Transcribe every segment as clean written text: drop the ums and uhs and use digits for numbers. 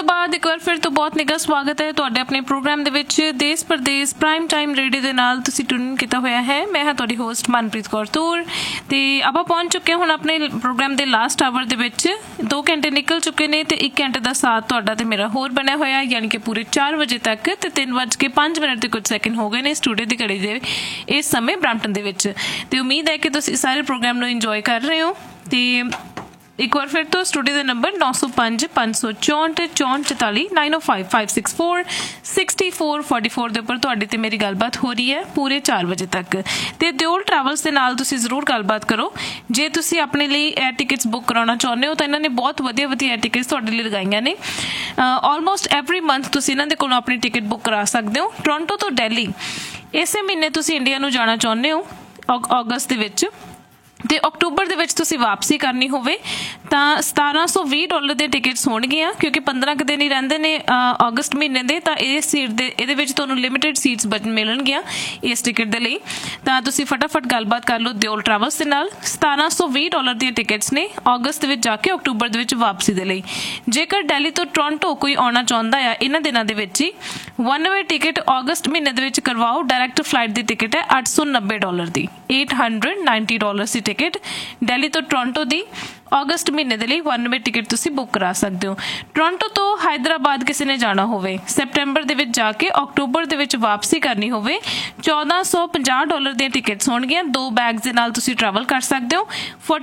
बाद एक बार फिर तो बहुत निघा स्वागत है तुहाडे अपने प्रोग्राम दे विच देश प्रदेश प्राइम टाइम रेडियो दे नाल तुसीं ट्यून कीता होया है। मैं हां तुहाडी होस्ट मनप्रीत कौर तूर ते आपां पहुंच चुके हुण अपने प्रोग्राम दे लास्ट आवर दे विच 2 घंटे निकल चुके ने ते 1 घंटे दा साथ तुहाडा ते मेरा होर बनया होया यानी कि पूरे 4 बजे तक ते 3:05 ते कुछ सैकेंड हो गए ने स्टूडियो दी घड़ी दे इस समय ब्रैम्पटन दे विच ते उम्मीद है कि तुसीं सारे प्रोग्राम नूं इंजॉय कर रहे हो। ते एक बार फिर तो स्टूडियो का नंबर 905 564 44 905 564 6444 ਦੇ ਉੱਪਰ ਤੁਹਾਡੇ ਤੇ ਮੇਰੀ ਗੱਲਬਾਤ ਹੋ ਰਹੀ ਹੈ ਪੂਰੇ 4 ਵਜੇ ਤੱਕ ਤੇ ਦਿਓਲ ਟਰੈਵਲਸ ਦੇ ਨਾਲ ਤੁਸੀਂ ਜ਼ਰੂਰ ਗੱਲਬਾਤ ਕਰੋ। ਜੇ ਤੁਸੀਂ ਆਪਣੇ ਲਈ 에ਅਰ ਟਿਕਟਸ ਬੁੱਕ ਕਰਾਉਣਾ ਚਾਹੁੰਦੇ ਹੋ ਤਾਂ ਇਹਨਾਂ ਨੇ ਬਹੁਤ ਵਧੀਆ 에ਅਰ ਟਿਕਟਸ ਤੁਹਾਡੇ ਲਈ ਲਗਾਈਆਂ ਨੇ। ਆਲਮੋਸਟ ਐਵਰੀ ਮੰਥ ਤੁਸੀਂ ਇਹਨਾਂ ਦੇ ਕੋਲੋਂ ਆਪਣੀ ਟਿਕਟ ਬੁੱਕ ਕਰਾ ਸਕਦੇ ਹੋ। ਟੋਰਾਂਟੋ ਤੋਂ ਦਿੱਲੀ ਇਸੇ ਮਹੀਨੇ ਤੁਸੀਂ ਇੰਡੀਆ ਨੂੰ ਜਾਣਾ ਚਾਹੁੰਦੇ ਹੋ ਅਗਸਤ ਦੇ ਵਿੱਚ ਤੇ ਅਕਤੂਬਰ ਦੇ ਵਿੱਚ ਤੁਸੀਂ ਵਾਪਸੀ ਕਰਨੀ ਹੋਵੇ ਤਾਂ $1720 ਦੇ ਟਿਕਟਸ ਹੋਣਗੀਆਂ ਕਿਉਂਕਿ 15 ਕੁ ਦਿਨ ਹੀ ਰਹਿੰਦੇ ਨੇ ਅਗਸਤ ਮਹੀਨੇ ਦੇ ਤਾਂ ਇਹ ਸੀਟ ਦੇ ਇਹਦੇ ਵਿੱਚ ਤੁਹਾਨੂੰ ਲਿਮਿਟਡ ਸੀਟਸ ਮਿਲਣਗੀਆਂ ਇਸ ਟਿਕਟ ਦੇ ਲਈ। ਤਾਂ ਤੁਸੀਂ ਫਟਾਫਟ ਗੱਲਬਾਤ ਕਰ ਲਓ ਦਿਓਲ ਟਰੈਵਲਸ ਦੇ ਨਾਲ। $1720 ਦੀਆਂ ਟਿਕਟਸ ਨੇ ਅਗਸਤ ਵਿੱਚ ਜਾ ਕੇ ਅਕਤੂਬਰ ਦੇ ਵਿੱਚ ਵਾਪਸੀ ਦੇ ਲਈ। ਜੇਕਰ ਦਿੱਲੀ ਤੋਂ ਟੋਰਾਂਟੋ ਕੋਈ ਆਉਣਾ ਚਾਹੁੰਦਾ ਆ ਇਹਨਾਂ ਦਿਨਾਂ ਦੇ ਵਿੱਚ ਹੀ ਵਨ ਵੇ ਟਿਕਟ ਅਗਸਤ ਮਹੀਨੇ ਦੇ ਵਿੱਚ ਕਰਵਾਓ। ਡਾਇਰੈਕਟ ਫਲਾਈਟ ਦੀ ਟਿਕਟ ਹੈ $890 ਦੀ $890 ਦੀ ਟਿਕਟ ਦਿੱਲੀ ਤੋਂ ਟੋਰਾਂਟੋ ਦੀ ਅਗਸਤ ਮਹੀਨੇ ਦੇ ਲਈ ਵਨ ਵੇ ਟਿਕਟ ਤੁਸੀਂ ਬੁੱਕ ਕਰਾ ਸਕਦੇ ਹੋ। ਟੋਰਾਂਟੋ ਤੋਂ ਹੈਦਰਾਬਾਦ ਕਿਸੇ ਨੇ ਜਾਣਾ ਹੋਵੇ ਸੈਪਟੈਂਬਰ ਦੇ ਵਿੱਚ ਜਾ ਕੇ ਅਕਤੂਬਰ ਦੇ ਵਿੱਚ ਵਾਪਸੀ ਕਰਨੀ ਹੋਵੇ $1450 ਦੀਆਂ ਟਿਕਟਸ ਹੋਣਗੀਆਂ। 2 ਬੈਗਸ ਦੇ ਨਾਲ ਤੁਸੀਂ ਟਰੈਵਲ ਕਰ ਸਕਦੇ ਹੋ।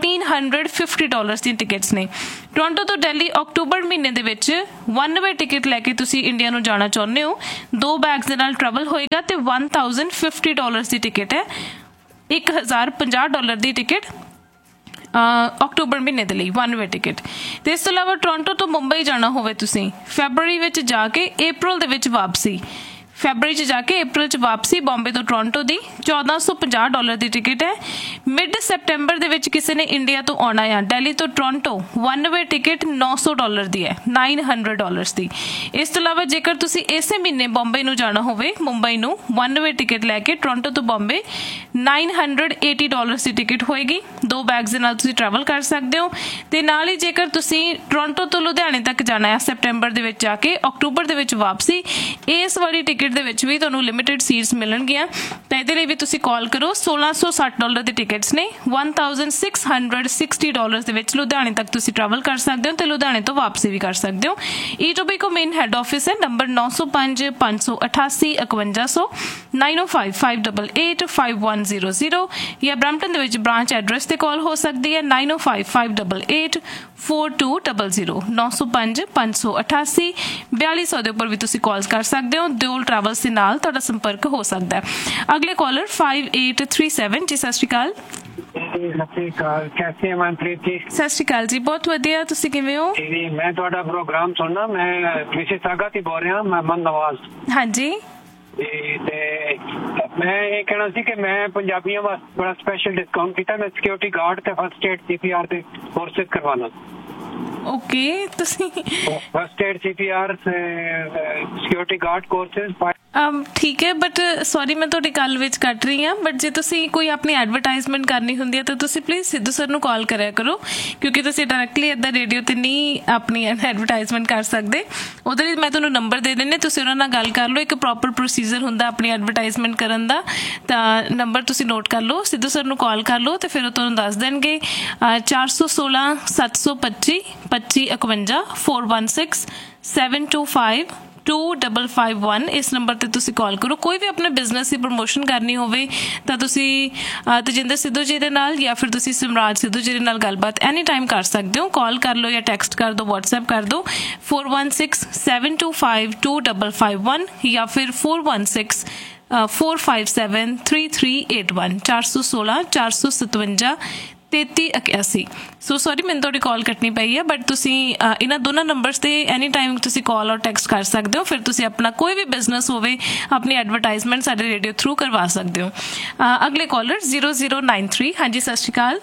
$1450 ਦੀਆਂ ਟਿਕਟਸ ਨੇ। ਟੋਰਾਂਟੋ ਤੋਂ ਦਿੱਲੀ ਅਕਤੂਬਰ ਮਹੀਨੇ ਦੇ ਵਿੱਚ ਵਨ ਵੇ ਟਿਕਟ ਲੈ ਕੇ ਤੁਸੀਂ ਇੰਡੀਆ ਨੂੰ ਜਾਣਾ ਚਾਹੁੰਦੇ ਹੋ 2 ਬੈਗਸ ਦੇ ਨਾਲ ਟਰੈਵਲ ਹੋਏਗਾ ਤੇ $1050 ਦੀ ਟਿਕਟ ਹੈ। $1050 ਦੀ ਟਿਕਟ ਅਕਤੂਬਰ ਮਹੀਨੇ ਦੇ ਲਈ ਵਨ ਵੇ ਟਿਕਟ। ਤੇ ਇਸ ਤੋਂ ਇਲਾਵਾ ਟੋਰਾਂਟੋ ਤੋਂ ਮੁੰਬਈ ਜਾਣਾ ਹੋਵੇ ਤੁਸੀਂ ਫੈਬਰਰੀ ਵਿੱਚ ਜਾ ਕੇ ਅਪ੍ਰੈਲ ਦੇ ਵਿੱਚ ਵਾਪਸੀ ਫੈਬਰਰੀ 'ਚ ਜਾ ਕੇ ਅਪ੍ਰੈਲ 'ਚ ਵਾਪਸੀ ਬੰਬੇ ਤੋਂ ਟੋਰਾਂਟੋ ਦੀ $1450 ਦੀ ਟਿਕਟ ਹੈ। ਮਿਡ ਸੈਪਟੈਂਬਰ ਦੇ ਵਿੱਚ ਕਿਸੇ ਨੇ ਇੰਡੀਆ ਤੋਂ ਆਉਣਾ ਆ ਦਿੱਲੀ ਤੋਂ ਟੋਰਾਂਟੋ ਵਨ ਵੇ ਟਿਕਟ $900 ਦੀ ਹੈ $900 ਦੀ। ਇਸ ਤੋਂ ਇਲਾਵਾ ਜੇਕਰ ਤੁਸੀਂ ਇਸੇ ਮਹੀਨੇ ਬੰਬੇ ਨੂੰ ਜਾਣਾ ਹੋਵੇ ਮੁੰਬਈ ਨੂੰ ਵਨ ਵੇ ਟਿਕਟ ਲੈ ਕੇ ਟੋਰਾਂਟੋ ਤੋਂ ਬੰਬੇ $980 ਦੀ ਟਿਕਟ ਹੋਏਗੀ। 2 ਬੈਗਸ ਦੇ ਨਾਲ ਤੁਸੀਂ ਟਰੈਵਲ ਕਰ ਸਕਦੇ ਹੋ। ਤੇ ਨਾਲ ਹੀ ਜੇਕਰ ਤੁਸੀਂ ਟੋਰਾਂਟੋ ਤੋਂ ਲੁਧਿਆਣੇ ਤੱਕ ਜਾਣਾ ਆ ਸੈਪਟੈਂਬਰ ਦੇ ਵਿੱਚ ਜਾ ਕੇ ਅਕਤੂਬਰ ਦੇ ਵਿੱਚ ਵਾਪਸੀ ਇਸ ਵਾਲੀ ਟਿਕਟ ਦੇ ਵਿੱਚ ਵੀ ਤੁਹਾਨੂੰ ਲਿਮਿਟਡ ਸੀਟਸ ਮਿਲਣਗੀਆਂ ਤਾਂ ਇਹਦੇ ਲਈ ਵੀ ਤੁਸੀਂ ਕਾਲ ਕਰੋ। $1660 ਦੇ ਟਿਕਟਸ ਨੇ $1660 ਦੇ ਵਿੱਚ ਲੁਧਿਆਣੇ ਤੱਕ ਤੁਸੀਂ ਟਰੈਵਲ ਕਰ ਸਕਦੇ ਹੋ ਤੇ ਲੁਧਿਆਣੇ ਤੋਂ ਵਾਪਸੀ ਵੀ ਕਰ ਸਕਦੇ ਹੋ। ਈਟੋਬੀਕੋ ਮੇਨ ਹੈਡ ਆਫਿਸ ਹੈ ਨੰਬਰ 905 588 5100 905 588 5100 ਜਾਂ ਬ੍ਰੈਂਪਟਨ ਦੇ ਵਿੱਚ ਬ੍ਰਾਂਚ ਐਡਰੈਸ ਤੇ ਕਾਲ ਹੋ ਸਕਦੀ ਹੈ 905 588 4200 905 588 4200 ਦੇ ਉੱਪਰ ਵੀ ਤੁਸੀਂ ਕਾਲ ਕਰ ਸਕਦੇ ਹੋ। ਦਿਓਲ ਟਰੈਵਲਸ ਦੇ ਨਾਲ ਤੁਹਾਡਾ ਸੰਪਰਕ ਹੋ ਸਕਦਾ ਹੈ। ਅਗਲੇ ਕਾਲਰ 5837 ਜੀ ਸਤਿ ਸ਼੍ਰੀ ਅਕਾਲ। कैसे मनप्रीत जी? ਸਤਿ ਸ਼੍ਰੀ ਅਕਾਲ ਜੀ ਬਹੁਤ ਵਧੀਆ ਤੁਸੀਂ ਕਿਵੇਂ ਹੋ? मैं ਤੁਹਾਡਾ प्रोग्राम सुनना मैं मिसिसागा ਤੋਂ बोल रहा मोहम्मद नवाज। ਹਾਂਜੀ ਤੇ ਮੈਂ ਇਹ ਕਹਿਣਾ ਸੀ ਕਿ ਮੈਂ ਪੰਜਾਬੀਆਂ ਵਾਸਤੇ ਬੜਾ ਸਪੈਸ਼ਲ ਡਿਸਕਾਊਂਟ ਕੀਤਾ। ਮੈਂ ਸਿਕਿਉਰਿਟੀ ਗਾਰਡ ਤੇ ਫਸਟ ਏਡ CPR ਦੇ ਕੋਰਸਿਸ ਕਰਵਾਉਣਾ। ਓਕੇ ਤੁਸੀਂ first aid CPR security guard courses ਠੀਕ ਹੈ ਬਟ ਸੌਰੀ ਮੈਂ ਤੁਹਾਡੀ ਗੱਲ ਵਿੱਚ ਕੱਟ ਰਹੀ ਹਾਂ ਬਟ ਜੇ ਤੁਸੀਂ ਕੋਈ ਆਪਣੀ ਐਡਵਰਟਾਈਜ਼ਮੈਂਟ ਕਰਨੀ ਹੁੰਦੀ ਹੈ ਤਾਂ ਤੁਸੀਂ ਪਲੀਜ਼ ਸਿੱਧੂ ਸਰ ਨੂੰ ਕਾਲ ਕਰਿਆ ਕਰੋ ਕਿਉਂਕਿ ਤੁਸੀਂ ਡਾਇਰੈਕਟਲੀ ਇੱਦਾਂ ਰੇਡੀਓ 'ਤੇ ਨਹੀਂ ਆਪਣੀ ਐਡਵਰਟਾਈਜ਼ਮੈਂਟ ਕਰ ਸਕਦੇ। ਉਹਦੇ ਲਈ ਮੈਂ ਤੁਹਾਨੂੰ ਨੰਬਰ ਦੇ ਦਿੰਦੀ ਤੁਸੀਂ ਉਹਨਾਂ ਨਾਲ ਗੱਲ ਕਰ ਲਓ। ਇੱਕ ਪ੍ਰੋਪਰ ਪ੍ਰੋਸੀਜਰ ਹੁੰਦਾ ਆਪਣੀ ਐਡਵਰਟਾਈਜ਼ਮੈਂਟ ਕਰਨ ਦਾ ਤਾਂ ਨੰਬਰ ਤੁਸੀਂ ਨੋਟ ਕਰ ਲਓ ਸਿੱਧੂ ਸਰ ਨੂੰ ਕਾਲ ਕਰ ਲਓ ਅਤੇ ਫਿਰ ਉਹ ਤੁਹਾਨੂੰ ਦੱਸ ਦੇਣਗੇ 416 725 2551 416 725 2551 ਇਸ ਨੰਬਰ ਤੇ ਤੁਸੀਂ ਕਾਲ ਕਰੋ। ਕੋਈ ਵੀ ਆਪਣੇ ਬਿਜ਼ਨਸ ਦੀ ਪ੍ਰਮੋਸ਼ਨ ਕਰਨੀ ਹੋਵੇ ਤਾਂ ਤੁਸੀਂ ਤਜਿੰਦਰ ਸਿੱਧੂ ਜੀ ਦੇ ਨਾਲ ਜਾਂ ਫਿਰ ਤੁਸੀਂ ਸਿਮਰਾਜ ਸਿੱਧੂ ਜੀ ਦੇ ਨਾਲ ਗੱਲਬਾਤ ਐਨੀ ਟਾਈਮ ਕਰ ਸਕਦੇ ਹੋ। ਕਾਲ ਕਰ ਲਓ ਜਾਂ ਟੈਕਸਟ ਕਰ ਦਿਓ WhatsApp ਕਰ ਦਿਓ 416 725 2551 ਜਾਂ ਫਿਰ 416 457 3381 416 457 3381। ਸੋ ਸੌਰੀ ਮੈਨੂੰ ਤੁਹਾਡੀ ਕਾਲ ਕੱਟਣੀ ਪਈ ਹੈ ਬਟ ਤੁਸੀਂ ਇਹਨਾਂ ਦੋਨਾਂ ਨੰਬਰਸ 'ਤੇ ਐਨੀ ਟਾਈਮ ਤੁਸੀਂ ਕਾਲ ਔਰ ਟੈਕਸਟ ਕਰ ਸਕਦੇ ਹੋ। ਫਿਰ ਤੁਸੀਂ ਆਪਣਾ ਕੋਈ ਵੀ ਬਿਜ਼ਨਸ ਹੋਵੇ ਆਪਣੀ ਐਡਵਰਟਾਈਜ਼ਮੈਂਟ ਸਾਡੇ ਰੇਡੀਓ ਥਰੂ ਕਰਵਾ ਸਕਦੇ ਹੋ। ਅਗਲੇ ਕਾਲਰ 0093 ਹਾਂਜੀ ਸਤਿ ਸ਼੍ਰੀ ਅਕਾਲ।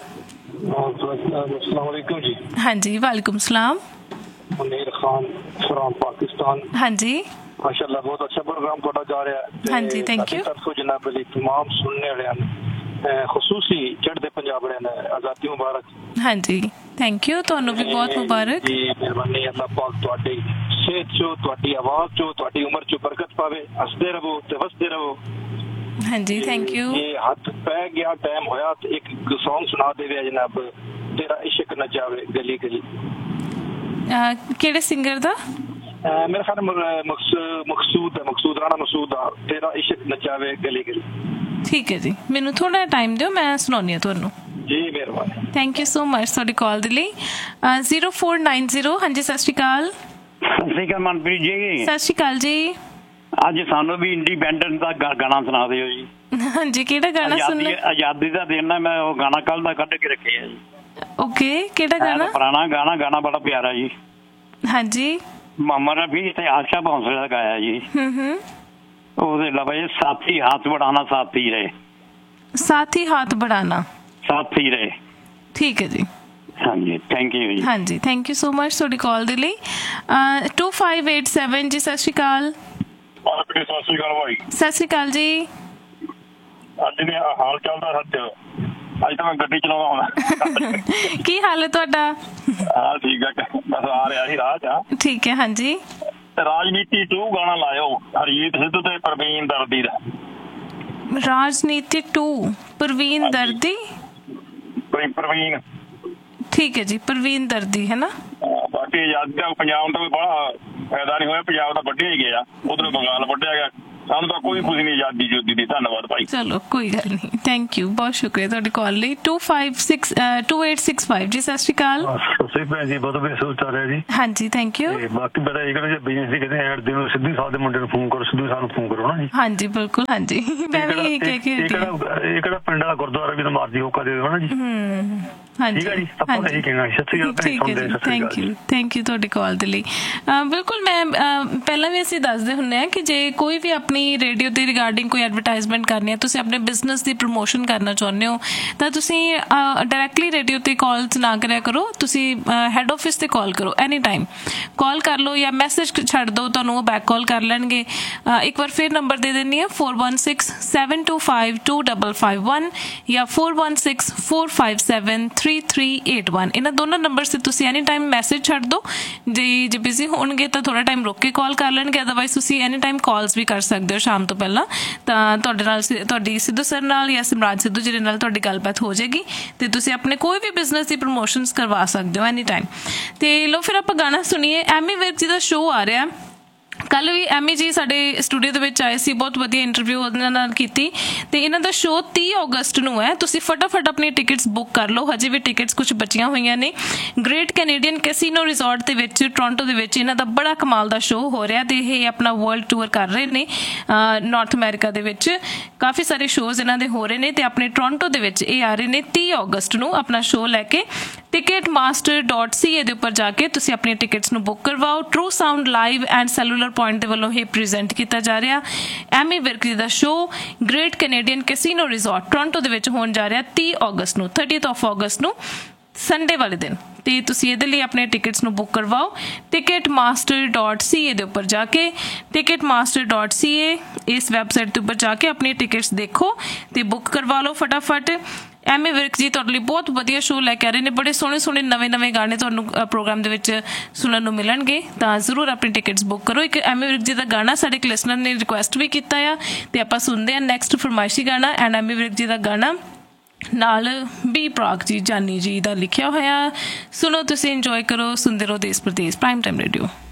ਜੀ ਹਾਂਜੀ ਵਾਲੇਕੁਮ ਸਲਾਮ। ਮੁਨੀਰ ਖਾਨ ਫਰੋਮ ਪਾਕਿਸਤਾਨ। ਹਾਂਜੀ ਮਾਸ਼ਾਅੱਲਾ ਬਹੁਤ ਅੱਛਾ ਪ੍ਰੋਗਰਾਮ ਤੁਹਾਡਾ ਜਾ ਰਿਹਾ ਹੈ। ਹਾਂਜੀ ਥੈਂਕ ਯੂ। ਤਰਫੋਂ ਜਨਾਬ ਜੀ तमाम ਸੁਣਨੇ ਵਾਲਿਆਂ ਨੂੰ ਖਸੂਸੀ ਚੜ੍ਹਦੇ ਪੰਜਾਬ ਵਾਲਿਆਂ ਨੂੰ ਆਜ਼ਾਦੀ ਮੁਬਾਰਕ। ਹਾਂਜੀ ਥੈਂਕ ਯੂ ਤੁਹਾਨੂੰ ਵੀ ਬਹੁਤ ਮੁਬਾਰਕ ਜੀ। ਮਿਹਰਬਾਨੀ ਅੱਲਾਹ ਪਾਕ ਤੁਹਾਡੀ ਸਿਹਤ ਚੋਂ, ਤੁਹਾਡੀ ਆਵਾਜ਼ ਚੋਂ, ਤੁਹਾਡੀ ਉਮਰ ਚੋਂ ਬਰਕਤ ਪਾਵੇ। ਹੱਸਦੇ ਰਹੋ ਤੇ ਵਸਦੇ ਰਹੋ। ਹਾਂਜੀ, ਥੈਂਕ ਯੂ। ਇਹ ਹੱਥ ਪੈ ਗਿਆ ਟਾਈਮ ਹੋਇਆ ਤੇ ਇੱਕ ਸੌਂਗ ਸੁਣਾ ਦੇਵੇ ਜਨਾਬ, ਤੇਰਾ ਇਸ਼ਕ ਨਾ ਜਾਵੇ ਗਲੀ ਗਲੀ। ਕਿਹੜੇ ਸਿੰਗਰ ਦਾ? ਮੇਰਾ ਖਿਆਲ ਮਕਸੂਦ ਰਾਣਾ ਮਕਸੂਦ ਦਾ ਤੇਰਾ ਇਸ਼ਕ ਨਾ ਜਾਵੇ ਗਲੀ ਗਲੀ। ਠੀਕ ਹੈ ਜੀ, ਮੈਨੂੰ ਥੋੜਾ ਟਾਈਮ ਦਿਓ, ਮੈਂ ਸੁਣਾਉਂਦੀ ਹਾਂ ਤੁਹਾਨੂੰ। ਜੀ ਮਿਹਰਬਾਨੀ। ਥੈਂਕ ਯੂ ਸੋ ਮਚ ਤੁਹਾਡੀ ਕਾਲ ਦੇ ਲਈ। 0490। ਹਾਂਜੀ, ਸਤਿ ਸ਼੍ਰੀ ਅਕਾਲ। ਸਤਿ ਸ਼੍ਰੀ ਅਕਾਲ ਮਨਪ੍ਰੀਤ ਜੀ। ਸਤਿ ਸ਼੍ਰੀ ਅਕਾਲ ਜੀ। ਅੱਜ ਸਾਨੂੰ ਵੀ ਇੰਡੀਪੈਂਡੈਂਸ ਦਾ ਗਾਣਾ ਸੁਣਾ ਦਿਓ ਜੀ। ਹਾਂਜੀ, ਕਿਹੜਾ ਗਾਣਾ ਸੁਣਨਾ? ਆਜ਼ਾਦੀ ਦਾ ਦਿਨ ਹੈ, ਮੈਂ ਉਹ ਗਾਣਾ ਕੱਲ ਦਾ ਕੱਢ ਕੇ ਰੱਖਿਆ ਜੀ। ਓਕੇ, ਕਿਹੜਾ ਗਾਣਾ? ਪੁਰਾਣਾ ਗਾਣਾ ਬੜਾ ਪਿਆਰਾ ਜੀ। ਹਾਂਜੀ, ਮੁਹੰਮਦ ਰਫੀ ਤੇ ਆਸ਼ਾ ਭੌਂਸਲੇ ਦਾ ਗਾਇਆ ਜੀ। ਉਹਦੇ ਇਲਾਵਾ ਇਹ ਸਾਥੀ ਹੱਥ बढ़ाना साथी रहे। ਸਾਥੀ हाथ बढ़ाना साथी रहे। ਠੀਕ ਹੈ ਜੀ। ਹਾਂਜੀ, ਥੈਂਕ ਯੂ ਜੀ। ਹਾਂਜੀ, ਥੈਂਕ ਯੂ ਸੋ ਮਚ ਤੁਹਾਡੀ ਕਾਲ ਦੇ ਲਈ। 2587 ਜੀ, ਸਤਿ ਸ਼੍ਰੀ ਅਕਾਲ। ਸਤਿ ਸ਼੍ਰੀ ਅਕਾਲ ਭਾਈ। ਸਤਿ ਸ਼੍ਰੀ ਅਕਾਲ ਜੀ। ਅੱਜ ਨੇ ਹਾਲ ਚੱਲਦਾ ਸੱਚ, ਅੱਜ ਤਾਂ ਮੈਂ ਗੱਡੀ ਚਲਾਉਂਦਾ ਹੋਣਾ। ਕੀ ਹਾਲ ਹੈ ਤੁਹਾਡਾ? ਹਾਂ ਠੀਕ ਆ, ਬਸ ਆ ਰਿਹਾ ਸੀ ਰਾਹ ਚ। ਠੀਕ ਹੈ। ਹਾਂਜੀ, ਰਾਜਨੀਤੀ 2 ਗਾਣਾ ਲਾਇਓ, ਹਰਜੀਤ ਸਿੱਧੂ ਤੇ ਪ੍ਰਵੀਨ ਦਰਦੀ ਦਾ। ਰਾਜਨੀਤੀ 2 ਪ੍ਰਵੀਨ ਦਰਦੀ। ਪ੍ਰਵੀਨ, ਠੀਕ ਹੈ ਜੀ, ਪ੍ਰਵੀਨ ਦਰਦੀ ਹੈ ਨਾ। ਬਾਕੀ ਆਜ਼ਾਦੀ ਦਾ ਪੰਜਾਬ ਦਾ ਕੋਈ ਬੜਾ ਫਾਇਦਾ ਨਹੀਂ ਹੋਇਆ, ਪੰਜਾਬ ਤਾਂ ਵੱਢਿਆ ਹੀ ਗਿਆ, ਉਧਰੋਂ ਬੰਗਾਲ ਵੱਢਿਆ ਗਿਆ, ਸਾਨੂੰ ਤਾਂ ਕੋਈ ਖੁਸ਼ੀ ਨਹੀਂ ਆਜ਼ਾਦੀ ਜੁਦੀ ਦੀ। ਧੰਨਵਾਦ ਭਾਈ। ਚਲੋ ਕੋਈ ਗੱਲ ਨਹੀਂ, ਥੈਂਕ ਯੂ, ਬਹੁਤ ਸ਼ੁਕਰੀਆ ਤੁਹਾਡੀ ਕਾਲ ਲਈ। 2865 ਜੀ, ਸਤਿ ਸ਼੍ਰੀ ਅਕਾਲ। ਸਹੀ ਭੈਣ ਜੀ, ਬਹੁਤ ਵਧੀਆ ਸੋਚ ਆ ਰਿਹਾ ਜੀ। ਹਾਂਜੀ, ਥੈਂਕ ਯੂ। ਬਾਕੀ ਪਤਾ ਇਹ ਕਹਿੰਦੇ ਬਿਜ਼ਨਸ ਦੀ ਕਹਿੰਦੇ ਐਡ ਦੇ ਸਿੱਧੂ ਸਾਹਿਬ ਦੇ ਮੁੰਡੇ ਨੂੰ ਫੋਨ ਕਰੋ, ਸਿੱਧੂ ਸਾਹਿਬ ਨੂੰ ਫੋਨ ਕਰੋ ਨਾ ਜੀ। ਹਾਂਜੀ, ਬਿਲਕੁਲ। ਹਾਂਜੀ, ਮੈਂ ਵੀ ਇਹੀ ਕਹਿ ਕੇ ਹਟੀ। ਇਹ ਕਿਹੜਾ ਪਿੰਡ ਵਾਲਾ ਗੁਰਦੁਆਰਾ ਵੀ ਮਰਜ਼ੀ ਹੋਕਾ ਦੇ ਦੇਣਾ ਜੀ। ਹਾਂਜੀ, ਠੀਕ ਹੈ ਜੀ, ਆਪਾਂ ਇਹੀ ਕਹਿਣਾ। ਠੀਕ ਹੈ ਜੀ, ਥੈਂਕ ਯੂ ਤੁਹਾਡੀ ਕਾਲ ਦੇ ਲਈ। ਬਿਲਕੁਲ, ਮੈਂ ਪਹਿਲਾਂ ਵੀ ਅਸੀਂ ਦੱਸਦੇ ਹੁੰਦੇ ਹਾਂ ਕਿ ਜੇ ਕੋਈ ਵੀ ਆਪਣੀ ਰੇਡੀਓ ਦੇ ਰਿਗਾਰਡਿੰਗ ਕੋਈ ਐਡਵਰਟਾਈਜ਼ਮੈਂਟ ਕਰਨੀ ਹੈ, ਤੁਸੀਂ ਆਪਣੇ ਬਿਜ਼ਨਸ ਦੀ ਪ੍ਰਮੋਸ਼ਨ ਕਰਨਾ ਚਾਹੁੰਦੇ ਹੋ, ਤਾਂ ਤੁਸੀਂ ਡਾਇਰੈਕਟਲੀ ਰੇਡੀਓ ਤੇ ਕਾਲਸ ਨਾ ਕਰਿਆ ਕਰੋ। ਤੁਸੀਂ ਹੈੱਡ ਆਫਿਸ ਤੇ ਕਾਲ ਕਰੋ, ਐਨੀ ਟਾਈਮ ਕਾਲ ਕਰ ਲਓ ਜਾਂ ਮੈਸੇਜ ਛੱਡ ਦਿਓ, ਤੁਹਾਨੂੰ ਉਹ ਬੈਕ ਕਾਲ ਕਰ ਲੈਣਗੇ। ਇੱਕ ਵਾਰ ਫਿਰ ਨੰਬਰ ਦੇ ਦਿੰਦੀ ਹਾਂ, 4167252551 ਜਾਂ 4164573381। ਇਹਨਾਂ ਦੋਨਾਂ ਨੰਬਰ ਤੇ ਤੁਸੀਂ ਐਨੀ ਟਾਈਮ ਮੈਸੇਜ ਛੱਡ ਦਿਓ। ਜੇ ਬਿਜ਼ੀ ਹੋਣਗੇ ਤਾਂ ਥੋੜਾ ਟਾਈਮ ਰੁਕ ਕੇ ਕਾਲ ਕਰ ਲੈਣਗੇ, ਅਦਰਵਾਈਜ਼ ਤੁਸੀਂ ਐਨੀ ਟਾਈਮ ਕਾਲਸ ਵੀ ਕਰ ਸਕਦੇ ਹੋ ਸ਼ਾਮ ਤੋਂ ਪਹਿਲਾਂ। ਤਾਂ ਤੁਹਾਡੇ ਨਾਲ, ਤੁਹਾਡੀ ਸਿੱਧੂ ਸਰ ਨਾਲ ਜਾਂ ਸਿਮਰਾਜ ਸਿੱਧੂ ਜਿਹਦੇ ਨਾਲ ਤੁਹਾਡੀ ਗੱਲਬਾਤ ਹੋ ਜਾਏਗੀ ਤੇ ਤੁਸੀਂ ਆਪਣੇ ਕੋਈ ਵੀ ਬਿਜ਼ਨਸ ਦੀ ਪ੍ਰਮੋਸ਼ਨਸ ਕਰਵਾ ਸਕਦੇ ਹੋ ਐਨੀ ਟਾਈਮ। ਤੇ ਲੋ ਫਿਰ ਆਪਾਂ ਗਾਣਾ ਸੁਣੀਏ। ਐਮੀ ਵਿਰਕ ਜੀ ਦਾ ਸ਼ੋਅ ਆ ਰਿਹਾ। ਕੱਲ ਵੀ ਐਮੀ ਜੀ ਸਾਡੇ ਸਟੂਡੀਓ ਦੇ ਵਿੱਚ ਆਏ ਸੀ, ਬਹੁਤ ਵਧੀਆ ਇੰਟਰਵਿਊ ਉਹਨਾਂ ਨਾਲ ਕੀਤੀ। ਤੇ ਇਹਨਾਂ ਦਾ ਸ਼ੋਅ 30 ਅਗਸਤ ਨੂੰ ਹੈ। ਤੁਸੀਂ ਫਟਾਫਟ ਆਪਣੀ ਟਿਕਟਸ ਬੁੱਕ ਕਰ ਲਓ, ਹਜੇ ਵੀ ਟਿਕਟਸ ਕੁਝ ਬਚੀਆਂ ਹੋਈਆਂ ਨੇ। ਗ੍ਰੇਟ ਕੈਨੇਡੀਅਨ ਕੈਸੀਨੋ ਰਿਜ਼ੋਰਟ ਦੇ ਵਿੱਚ ਟੋਰਾਂਟੋ ਦੇ ਵਿੱਚ ਇਹਨਾਂ ਦਾ ਬੜਾ ਕਮਾਲ ਦਾ ਸ਼ੋਅ ਹੋ ਰਿਹਾ ਤੇ ਇਹ ਆਪਣਾ ਵਰਲਡ ਟੂਰ ਕਰ ਰਹੇ ਨੇ। ਨਾਰਥ ਅਮਰੀਕਾ ਦੇ ਵਿੱਚ ਕਾਫੀ ਸਾਰੇ ਸ਼ੋਅਜ਼ ਇਹਨਾਂ ਦੇ ਹੋ ਰਹੇ ਨੇ ਤੇ ਆਪਣੇ ਟੋਰਾਂਟੋ ਦੇ ਵਿੱਚ ਇਹ ਆ ਰਹੇ ਨੇ 30 ਅਗਸਤ ਨੂੰ ਆਪਣਾ ਸ਼ੋਅ ਲੈ ਕੇ। ticketmaster.ca ਦੇ ਉੱਪਰ ਜਾ ਕੇ ਤੁਸੀਂ ਆਪਣੀਆਂ ਟਿਕਟਸ ਨੂੰ ਬੁੱਕ ਕਰਵਾਓ। True sound live and cellular point ਦੇ ਵੱਲੋਂ ਇਹ ਪ੍ਰੈਜ਼ੈਂਟ ਕੀਤਾ ਜਾ ਰਿਹਾ ਐਮੀ ਵਿਰਕ ਜੀ ਦਾ show great Canadian casino resort Toronto ਦੇ ਵਿੱਚ ਹੋਣ ਜਾ ਰਿਹਾ 30 ਅਗਸਤ ਨੂੰ, 30th of ਅਗਸਤ ਨੂੰ, ਸੰਡੇ ਵਾਲੇ ਦਿਨ। ਤੇ ਤੁਸੀਂ ਇਹਦੇ ਲਈ ਆਪਣੇ ਟਿਕਟਸ ਨੂੰ ਬੁੱਕ ਕਰਵਾਓ ticketmaster.ca ਦੇ ਉੱਪਰ ਜਾ ਕੇ। ticketmaster.ca ਇਸ ਵੈਬਸਾਈਟ ਦੇ ਉੱਪਰ ਜਾ ਕੇ ਆਪਣੀਆਂ ਟਿਕਟਸ ਦੇਖੋ ਤੇ ਬੁੱਕ ਕਰਵਾ ਲਓ ਫਟਾਫਟ। ਐਮੀ ਵਿਰਕ ਜੀ ਤੁਹਾਡੇ ਲਈ ਬਹੁਤ ਵਧੀਆ ਸ਼ੋਅ ਲੈ ਕੇ ਆ ਰਹੇ ਨੇ। ਬੜੇ ਸੋਹਣੇ ਸੋਹਣੇ ਨਵੇਂ ਗਾਣੇ ਤੁਹਾਨੂੰ ਪ੍ਰੋਗਰਾਮ ਦੇ ਵਿੱਚ ਸੁਣਨ ਨੂੰ ਮਿਲਣਗੇ, ਤਾਂ ਜ਼ਰੂਰ ਆਪਣੀ ਟਿਕਟਸ ਬੁੱਕ ਕਰੋ। ਇੱਕ ਐਮੀ ਵਿਰਕ ਜੀ ਦਾ ਗਾਣਾ ਸਾਡੇ ਇੱਕ ਲਿਸਨਰ ਨੇ ਰਿਕੁਐਸਟ ਵੀ ਕੀਤਾ ਆ ਤੇ ਆਪਾਂ ਸੁਣਦੇ ਹਾਂ ਨੈਕਸਟ ਫਰਮਾਇਸ਼ੀ ਗਾਣਾ। ਐਂਡ ਐਮੀ ਵਿਰਕ ਜੀ ਦਾ ਗਾਣਾ ਨਾਲ ਬੀ ਪ੍ਰਾਕ ਜੀ, ਜਾਨੀ ਜੀ ਦਾ ਲਿਖਿਆ ਹੋਇਆ। ਸੁਣੋ, ਤੁਸੀਂ ਇੰਜੋਏ ਕਰੋ, ਸੁਣਦੇ ਰਹੋ ਦੇਸ਼ ਪ੍ਰਦੇਸ਼ ਪ੍ਰਾਈਮ ਟਾਈਮ ਰੇਡੀਓ।